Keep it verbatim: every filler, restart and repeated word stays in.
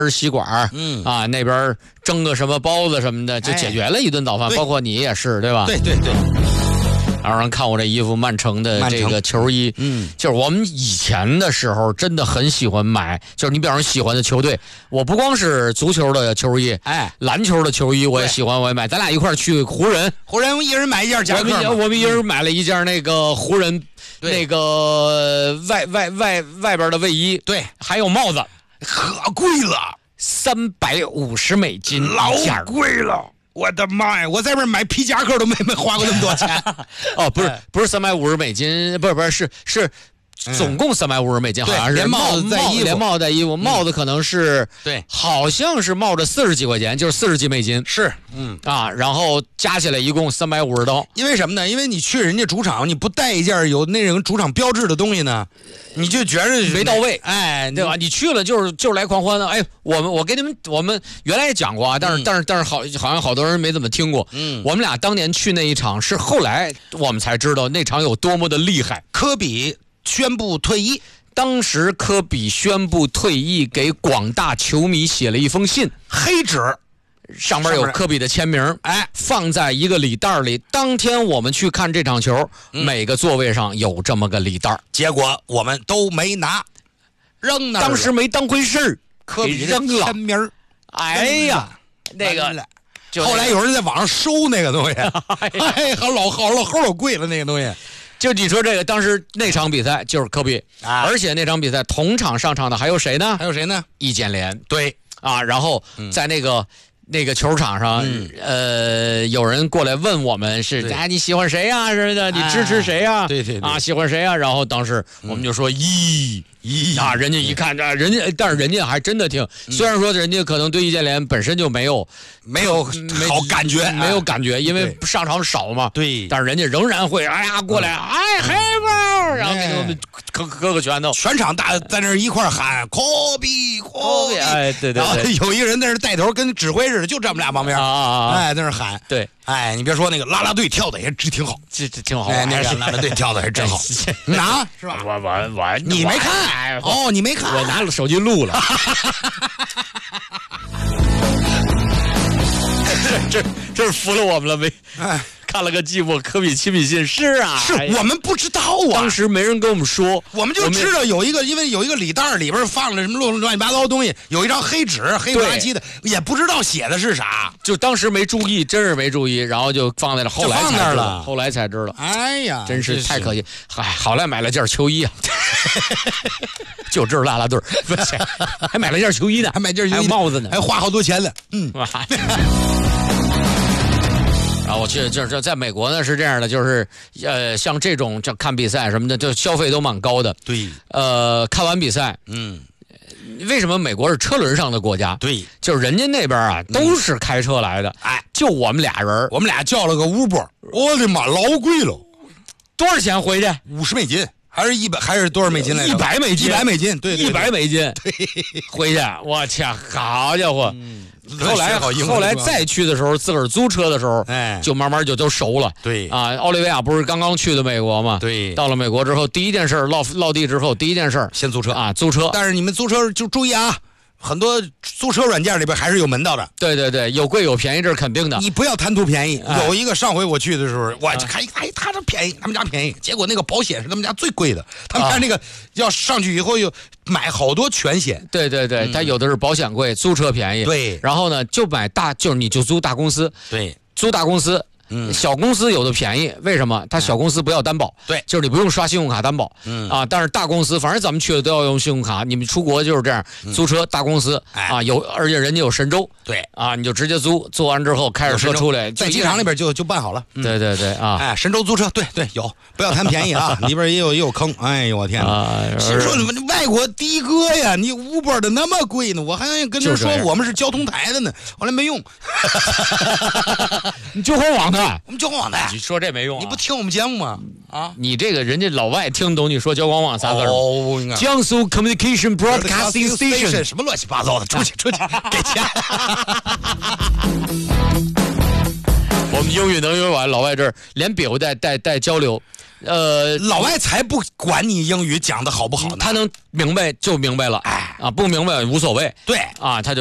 吃吸管，嗯啊，那边蒸个什么包子什么的，就解决了一顿早饭。包括你也是，对吧？ 对对对。 然后人看我这衣服，曼城的这个球衣，嗯，就是我们以前的时候真的很喜欢买，就是你比方说喜欢的球队，我不光是足球的球衣，哎，篮球的球衣我也喜欢，我也买。咱俩一块去湖人， 湖人一人买一件夹克， 我们我们一人买了一件那个湖人那个外外外外边的卫衣， 对， 还有帽子， 可贵了， 三百五十美金， 老贵了。我的妈呀！我在这买皮夹克都没没花过那么多钱。 哦，不是不是三百五十美金，不是不是是是。总共三百五十美金，好像是连帽子带衣服， 连帽子带衣服，帽子可能是对， 好像是帽子四十几块钱，就是四十几美金， 是，嗯啊，然后加起来一共三百五十刀。 因为什么呢？因为你去人家主场，你不带一件有那种主场标志的东西呢，你就觉得没到位， 哎， 对吧？你去了就是就是来狂欢的。哎，我们我给你们，我们原来也讲过啊，但是、嗯、但是但是好好像好多人没怎么听过。嗯，我们俩当年去那一场，是后来我们才知道那场有多么的厉害。 科比宣布退役， 当时科比宣布退役，给广大球迷写了一封信， 黑纸上面有科比的签名，哎，放在一个礼袋里。当天我们去看这场球，嗯、每个座位上有这么个礼袋， 结果我们都没拿，扔那儿了。 当时没当回事， 科比的签名， 哎呀，那个。 后来有人在网上收那个东西，哎，好老好老齁老贵了那个东西。 就你说这个，当时那场比赛就是科比，啊、而且那场比赛同场上场的还有谁呢？ 还有谁呢？ 易建联， 对啊，然后在那个、嗯、那个球场上，嗯、呃，有人过来问我们是，哎，你喜欢谁呀、啊？是的，你支持谁呀、啊？ 对对对， 啊，喜欢谁呀、啊？然后当时我们就说，咦、嗯。咦啊！人家一看，啊，人家，但是人家还真的挺。虽然说人家可能对易建联本身就没有没有好感觉， 没有感觉，因为上场少嘛。 对， 但是人家仍然会，哎呀，过来，哎，黑豹，然后给我们磕磕个拳头， 全场大在那一块喊科比，科比， 哎，对对对， 有一个人在那带头，跟指挥似的，就这么俩旁边啊，哎，在那喊， 对。 哎，你别说那个啦啦队跳的也挺好， 这这挺好。 哎，那个啦啦队跳的还真好，拿是吧？ 我我我， 你没看？哦，你没看？ 我拿了手机录了。这这这是服了我们了没？哎。看了个寂寞，科比亲笔信是啊， 是我们不知道啊， 当时没人跟我们说， 我们就知道有一个，因为有一个礼袋里边放了什么乱乱七八糟的东西，有一张黑纸，黑不拉几的，也不知道写的是啥， 就当时没注意，真是没注意，然后就放在了，后来才知道，后来才知道， 哎呀， 真是太可惜，嗨，好赖买了件球衣啊，就知道啦啦队，还买了件球衣呢， 还买件球衣， 还有帽子呢， 还花好多钱了，嗯。 然后我去就是在美国呢是这样的，就是呃像这种这看比赛什么的，就消费都蛮高的。 对， 呃，看完比赛，嗯，为什么美国是车轮上的国家？ 对， 就是人家那边啊都是开车来的， 嗯、哎， 就我们俩人， 我们俩叫了个 Uber， 我的妈，老贵了， 多少钱回去？ 五十美金。还是一百，还是多少美金来着？ 一百美金， 一百美金，对， 一百美金， 对， 回去，我去，好家伙！嗯、后来后来再去的时候，自个儿租车的时候，哎，就慢慢就都熟了。 对啊，奥利维亚不是刚刚去的美国吗？ 对， 到了美国之后，第一件事落落地之后，第一件事先租车啊，租车。 但是你们租车就注意啊。很多租车软件里边还是有门道的， 对对对，有贵有便宜，这是肯定的。 你不要贪图便宜。哎、有一个上回我去的时候，我看哎，他这便宜，他们家便宜，结果那个保险是他们家最贵的，他们家那个、啊、要上去以后又买好多全险。 对对对，嗯、他有的是保险贵，租车便宜。 对， 然后呢，就买大，就是你就租大公司。 对， 租大公司。嗯，小公司有的便宜，为什么？他小公司不要担保， 对， 就是你不用刷信用卡担保，嗯啊，但是大公司，反正咱们去的都要用信用卡，你们出国就是这样，租车大公司、嗯、啊，有，而且人家有神州， 对啊， 你就直接租，租完之后开着车出来， 在机场里边就就办好了， 嗯、对对对啊， 哎，神州租车，对对有，不要贪便宜啊，里边也有也有坑，哎呦我天哪，啊、谁说你们外国的哥呀？你 Uber 的那么贵呢？我还跟他说我们是交通台的呢，后来没用， 你就光网的， 我们交光网的。 你说这没用、啊， 你不听我们节目吗？啊， 你这个人家老外听懂你说交广网仨字吗？ 哦， 江苏 Communication Broadcasting Station 什么乱七八糟的，出去出去给钱。 我们英语能用完，老外这儿连表带带带交流。 呃， 老外才不管你英语讲的好不好呢， 他能明白就明白了，哎啊，不明白无所谓， 对啊，他就。